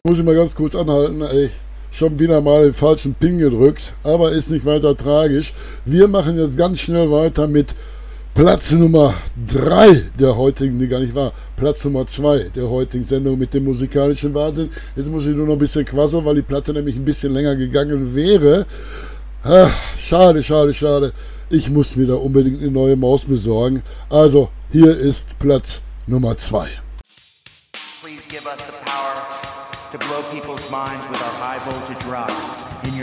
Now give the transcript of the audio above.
Muss ich mal ganz kurz anhalten, ey. Schon wieder mal den falschen Pin gedrückt, aber ist nicht weiter tragisch. Wir machen jetzt ganz schnell weiter mit Platz Nummer 3 der heutigen, nee, gar nicht wahr, Platz Nummer 2 der heutigen Sendung mit dem musikalischen Wahnsinn. Jetzt muss ich nur noch ein bisschen quasseln, weil die Platte nämlich ein bisschen länger gegangen wäre. Schade. Ich muss mir da unbedingt eine neue Maus besorgen. Also, hier ist Platz Nummer 2. Please give us the power to blow people's minds with our high voltage rock.